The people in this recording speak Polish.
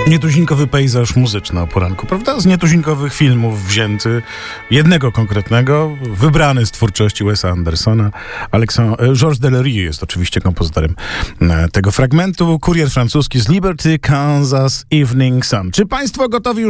Nietuzinkowy pejzaż muzyczny o poranku, prawda? Z nietuzinkowych filmów wzięty, jednego konkretnego, wybrany z twórczości Wesa Andersona. Georges Delerue jest oczywiście kompozytorem tego fragmentu. Kurier francuski z Liberty, Kansas Evening Sun. Czy państwo gotowi już